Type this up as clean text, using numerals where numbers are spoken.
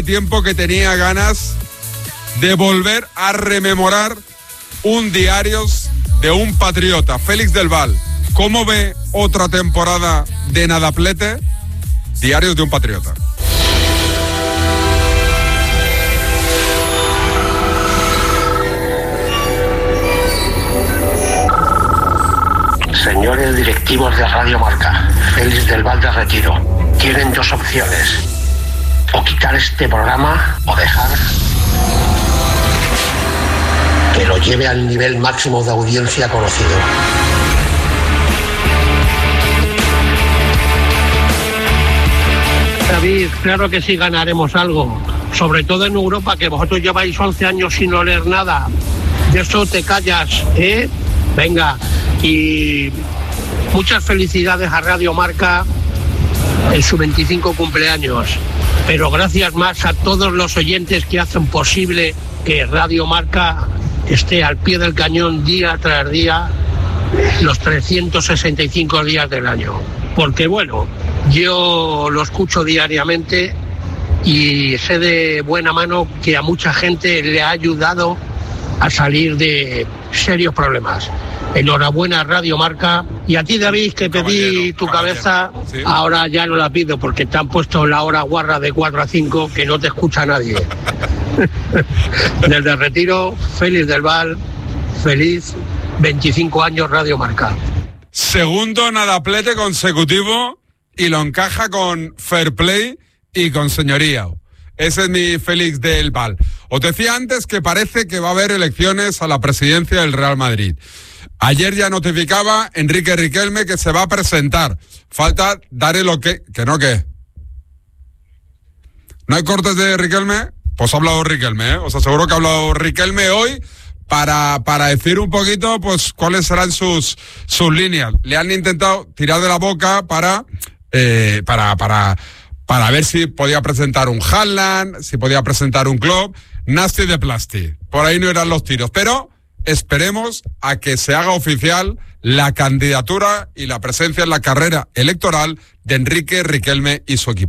Tiempo que tenía ganas de volver a rememorar un Diarios de un Patriota. Félix del Val, ¿cómo ve otra temporada de Nadaplete? Diarios de un Patriota. Señores directivos de Radio Marca, Félix del Val de Retiro, tienen dos opciones: o quitar este programa o dejar que lo lleve al nivel máximo de audiencia conocido. David, claro que sí ganaremos algo, sobre todo en Europa, que vosotros lleváis 11 años sin oler nada. De eso te callas, ¿eh? Venga, y muchas felicidades a Radio Marca en su 25 cumpleaños, pero gracias más a todos los oyentes que hacen posible que Radio Marca esté al pie del cañón día tras día, los 365 días del año. Porque bueno, yo lo escucho diariamente y sé de buena mano que a mucha gente le ha ayudado a salir de serios problemas. Enhorabuena Radio Marca, y a ti, David, que pedí tu cabeza, ¿sí? Ahora ya no la pido porque te han puesto la hora guarra de 4 a 5 que no te escucha nadie. Desde Retiro, Félix del Val, feliz 25 años Radio Marca. Segundo Nadaplete consecutivo y lo encaja con fair play y con señoría. Ese es mi Félix del Val. Os decía antes que parece que va a haber elecciones a la presidencia del Real Madrid. Ayer ya notificaba Enrique Riquelme que se va a presentar. Falta dar el ok. ¿Que no qué? ¿No hay cortes de Riquelme? Pues ha hablado Riquelme, ¿eh? Os aseguro que ha hablado Riquelme hoy para decir un poquito pues cuáles serán sus líneas. Le han intentado tirar de la boca para ver si podía presentar un Haaland, si podía presentar un Klopp. Nasty de plasti. Por ahí no eran los tiros, pero esperemos a que se haga oficial la candidatura y la presencia en la carrera electoral de Enrique Riquelme y su equipo.